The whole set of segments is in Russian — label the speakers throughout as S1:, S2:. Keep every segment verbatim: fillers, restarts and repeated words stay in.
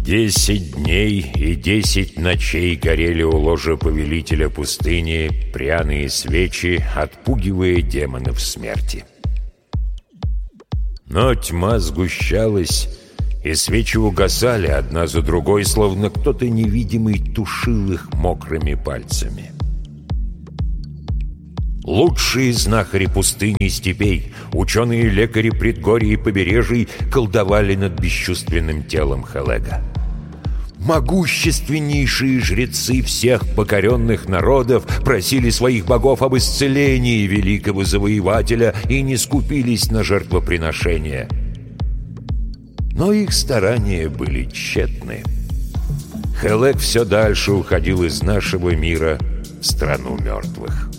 S1: Десять дней и десять ночей горели у ложа повелителя пустыни пряные свечи, отпугивая демонов смерти. Но тьма сгущалась, и свечи угасали одна за другой, словно кто-то невидимый тушил их мокрыми пальцами. Лучшие знахари пустыни и степей, ученые-лекари предгорий и побережий колдовали над бесчувственным телом Хелега. Могущественнейшие жрецы всех покоренных народов просили своих богов об исцелении великого завоевателя и не скупились на жертвоприношения. Но их старания были тщетны. Хелег все дальше уходил из нашего мира в страну мертвых.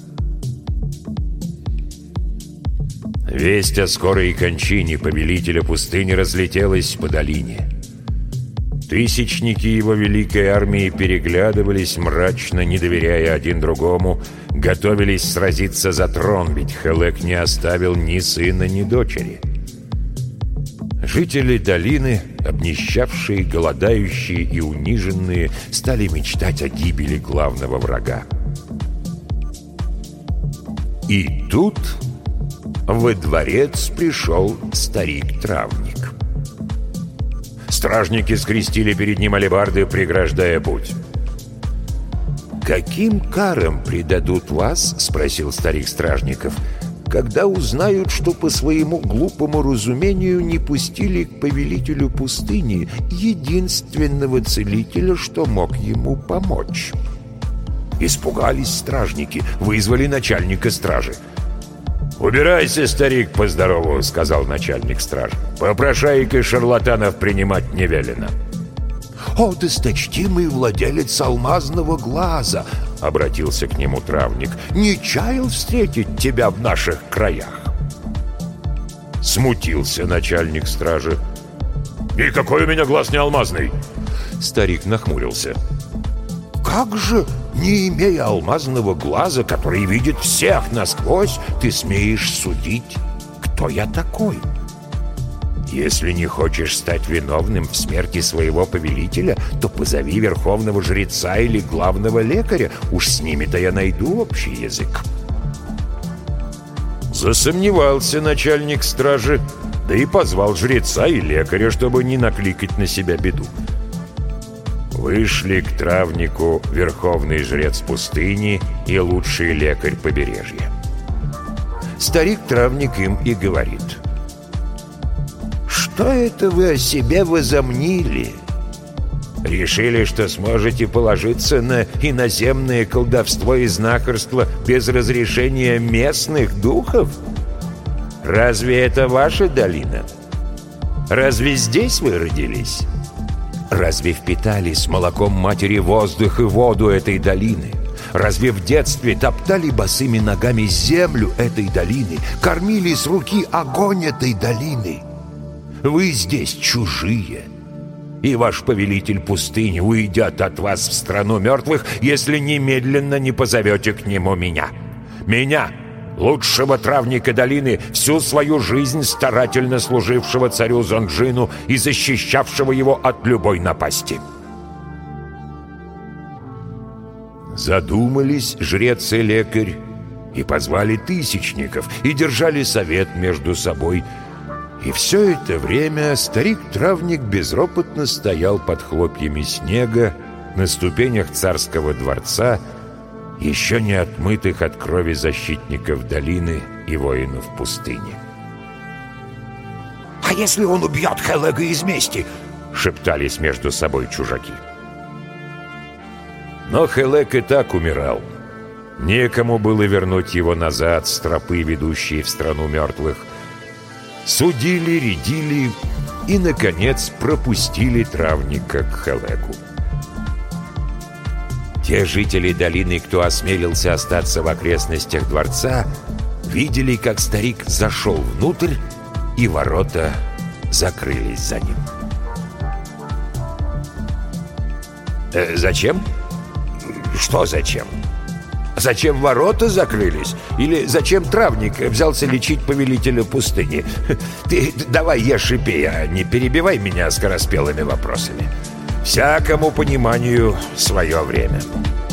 S1: Весть о скорой кончине повелителя пустыни разлетелась по долине. Тысячники его великой армии переглядывались мрачно, не доверяя один другому, готовились сразиться за трон, ведь Хелег не оставил ни сына, ни дочери. Жители долины, обнищавшие, голодающие и униженные, стали мечтать о гибели главного врага. И тут во дворец пришел старик-травник. Стражники скрестили перед ним алебарды, преграждая путь. «Каким карам предадут вас, — спросил старик стражников, — когда узнают, что по своему глупому разумению не пустили к повелителю пустыни единственного целителя, что мог ему помочь?» Испугались стражники, вызвали начальника стражи. «Убирайся, старик, по-здорову, — сказал начальник стражи. — Попрошаек и шарлатанов принимать не велено». «О, досточтимый владелец алмазного глаза! — обратился к нему травник. — Не чаял встретить тебя в наших краях?» Смутился начальник стражи. «Никакой у меня глаз не алмазный!» Старик нахмурился. «Как же, не имея алмазного глаза, который видит всех насквозь, ты смеешь судить, кто я такой? Если не хочешь стать виновным в смерти своего повелителя, то позови верховного жреца или главного лекаря, уж с ними-то я найду общий язык». Засомневался начальник стражи, да и позвал жреца и лекаря, чтобы не накликать на себя беду. Вышли к травнику верховный жрец пустыни и лучший лекарь побережья. Старик-травник им и говорит: «Что это вы о себе возомнили? Решили, что сможете положиться на иноземное колдовство и знахарство без разрешения местных духов? Разве это ваша долина? Разве здесь вы родились? Разве впитали с молоком матери воздух и воду этой долины? Разве в детстве топтали босыми ногами землю этой долины, кормили с руки огонь этой долины? Вы здесь чужие, и ваш повелитель пустыни уйдет от вас в страну мертвых, если немедленно не позовете к нему меня. Меня, лучшего травника долины, всю свою жизнь старательно служившего царю Зонджину и защищавшего его от любой напасти». Задумались жрец и лекарь, и позвали тысячников, и держали совет между собой. И все это время старик-травник безропотно стоял под хлопьями снега на ступенях царского дворца, еще не отмытых от крови защитников долины и воинов пустыни. «А если он убьет Хелега из мести?» — шептались между собой чужаки. Но Хелег и так умирал. Некому было вернуть его назад с тропы, ведущей в страну мертвых. Судили, рядили и, наконец, пропустили травника к Хелегу. Те жители долины, кто осмелился остаться в окрестностях дворца, видели, как старик зашел внутрь, и ворота закрылись за ним. «Э, зачем? Что зачем? Зачем ворота закрылись? Или зачем травник взялся лечить повелителя пустыни? Ты давай ешь и пей, а не перебивай меня скороспелыми вопросами. Всякому пониманию свое время.